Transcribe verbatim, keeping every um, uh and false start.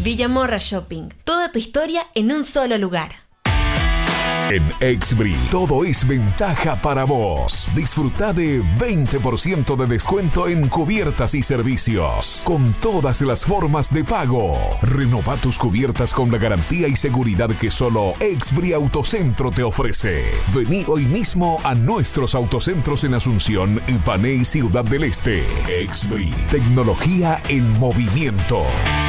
Villamorra Shopping. Toda tu historia en un solo lugar. En Exbri, todo es ventaja para vos. Disfruta de veinte por ciento de descuento en cubiertas y servicios, con todas las formas de pago. Renova tus cubiertas con la garantía y seguridad que solo Exbri Autocentro te ofrece. Vení hoy mismo a nuestros autocentros en Asunción, Ipané y Ciudad del Este. Exbri, tecnología en movimiento.